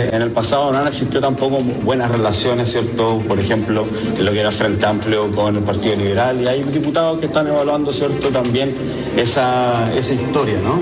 En el pasado no han existido tampoco buenas relaciones, ¿cierto? Por ejemplo, en lo que era el Frente Amplio con el Partido Liberal, y hay diputados que están evaluando, ¿cierto?, también esa historia, ¿no?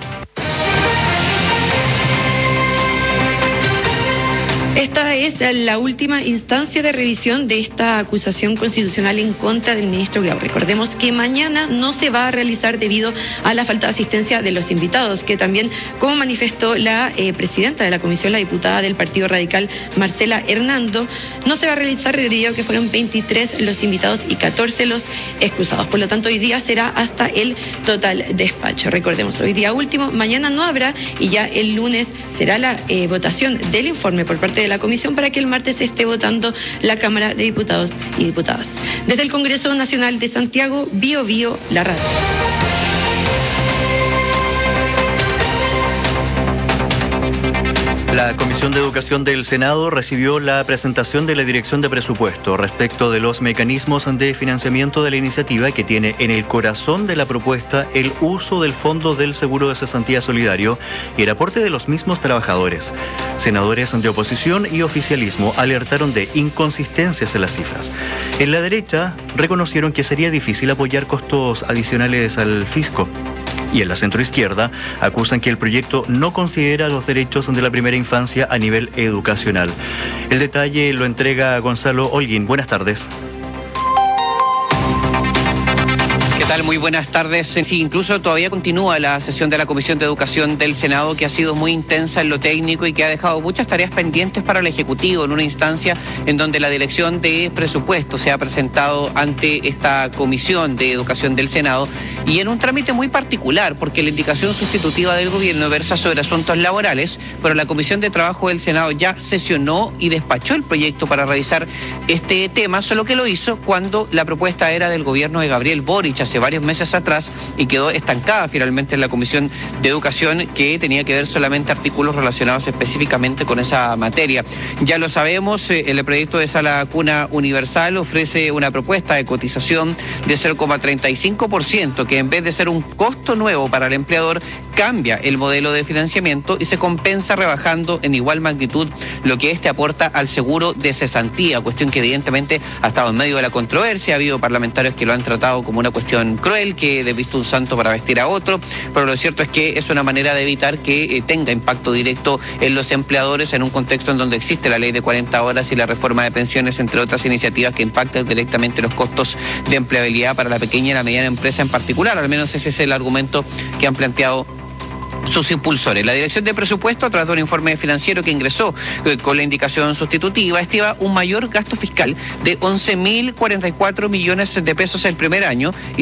Esta es la última instancia de revisión de esta acusación constitucional en contra del ministro Grau. Recordemos que mañana no se va a realizar debido a la falta de asistencia de los invitados, que también, como manifestó la presidenta de la comisión, la diputada del Partido Radical, Marcela Hernando, no se va a realizar debido a que fueron 23 los invitados y 14 los excusados. Por lo tanto, hoy día será hasta el total despacho. Recordemos, hoy día último, mañana no habrá, y ya el lunes será la votación del informe por parte de la comisión para que el martes esté votando la Cámara de Diputados y Diputadas. Desde el Congreso Nacional de Santiago, Bio Bio, la radio. La Comisión de Educación del Senado recibió la presentación de la Dirección de Presupuesto respecto de los mecanismos de financiamiento de la iniciativa, que tiene en el corazón de la propuesta el uso del Fondo del Seguro de Cesantía Solidario y el aporte de los mismos trabajadores. Senadores de oposición y oficialismo alertaron de inconsistencias en las cifras. En la derecha reconocieron que sería difícil apoyar costos adicionales al fisco. Y en la centroizquierda acusan que el proyecto no considera los derechos de la primera infancia a nivel educacional. El detalle lo entrega Gonzalo Holguín. Buenas tardes. ¿Qué tal? Muy buenas tardes. Sí, incluso todavía continúa la sesión de la Comisión de Educación del Senado, que ha sido muy intensa en lo técnico y que ha dejado muchas tareas pendientes para el Ejecutivo, en una instancia en donde la Dirección de Presupuesto se ha presentado ante esta Comisión de Educación del Senado, y en un trámite muy particular, porque la indicación sustitutiva del gobierno versa sobre asuntos laborales, pero la Comisión de Trabajo del Senado ya sesionó y despachó el proyecto para revisar este tema, solo que lo hizo cuando la propuesta era del gobierno de Gabriel Boric hace varios meses atrás y quedó estancada finalmente en la Comisión de Educación, que tenía que ver solamente artículos relacionados específicamente con esa materia. Ya lo sabemos, el proyecto de Sala Cuna Universal ofrece una propuesta de cotización de 0,35%, que en vez de ser un costo nuevo para el empleador, cambia el modelo de financiamiento y se compensa rebajando en igual magnitud lo que este aporta al seguro de cesantía, cuestión que evidentemente ha estado en medio de la controversia. Ha habido parlamentarios que lo han tratado como una cuestión cruel, que de visto un santo para vestir a otro, pero lo cierto es que es una manera de evitar que tenga impacto directo en los empleadores en un contexto en donde existe la ley de 40 horas y la reforma de pensiones, entre otras iniciativas que impactan directamente los costos de empleabilidad para la pequeña y la mediana empresa en particular. Al menos ese es el argumento que han planteado sus impulsores. La Dirección de Presupuesto, a través de un informe financiero que ingresó con la indicación sustitutiva, estima un mayor gasto fiscal de 11.044 millones de pesos el primer año y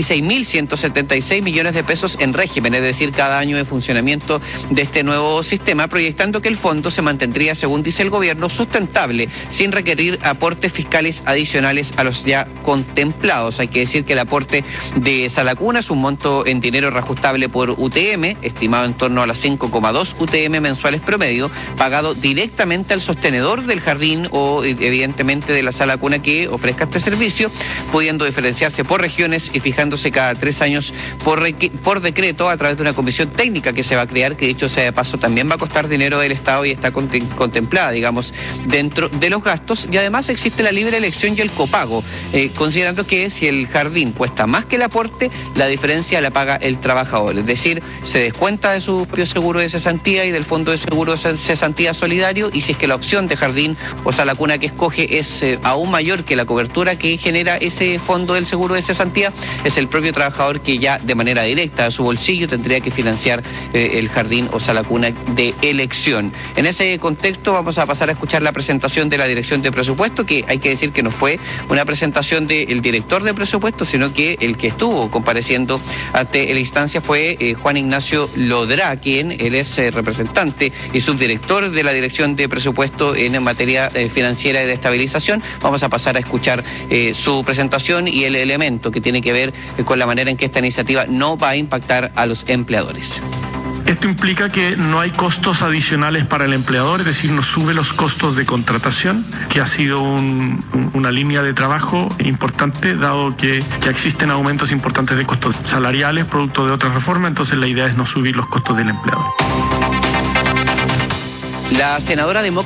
6.176 millones de pesos en régimen, es decir, cada año de funcionamiento de este nuevo sistema, proyectando que el fondo se mantendría, según dice el gobierno, sustentable, sin requerir aportes fiscales adicionales a los ya contemplados. Hay que decir que el aporte de Sala Cuna es un monto en dinero reajustable por UTM, estimado en torno a las 5,2 UTM mensuales promedio, pagado directamente al sostenedor del jardín o evidentemente de la Sala Cuna que ofrezca este servicio, pudiendo diferenciarse por regiones y fijándose cada 3 años por decreto a través de una comisión técnica que se va a crear, que dicho sea de paso también va a costar dinero del Estado y está contemplada, digamos, dentro de los gastos. Y además existe la libre elección y el copago, considerando que si el jardín cuesta más que el aporte, la diferencia la paga el trabajador, es decir, se descuenta de su propio seguro de cesantía y del Fondo de Seguro de Cesantía Solidario, y si es que la opción de jardín o Sala Cuna que escoge es aún mayor que la cobertura que genera ese Fondo del Seguro de Cesantía, es el propio trabajador que ya de manera directa a su bolsillo tendría que financiar el jardín o Sala Cuna de elección. En ese contexto vamos a pasar a escuchar la presentación de la Dirección de Presupuesto, que hay que decir que no fue una presentación del director de presupuesto, sino que el que estuvo compareciendo ante la instancia fue Juan Ignacio Lodrá, quien él es representante y subdirector de la Dirección de Presupuesto en materia financiera y de estabilización. Vamos a pasar a escuchar su presentación y el elemento que tiene que ver con la manera en que esta iniciativa no va a impactar a los empleadores. Esto implica que no hay costos adicionales para el empleador, es decir, no sube los costos de contratación, que ha sido una línea de trabajo importante, dado que ya existen aumentos importantes de costos salariales, producto de otras reformas, entonces la idea es no subir los costos del empleador. La senadora demócrata